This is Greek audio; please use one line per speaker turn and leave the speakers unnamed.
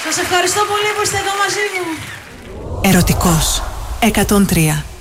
Σας ευχαριστώ πολύ που είστε εδώ μαζί μου.
Ερωτικός 103.